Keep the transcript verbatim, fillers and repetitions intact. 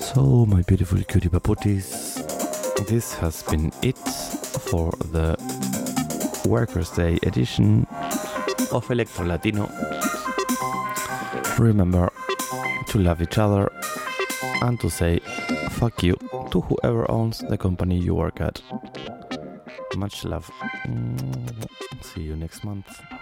So, my beautiful cutie paputis, this has been it for the Workers' Day edition of Electro Latino. Remember to love each other and to say fuck you to whoever owns the company you work at. Much love. See you next month.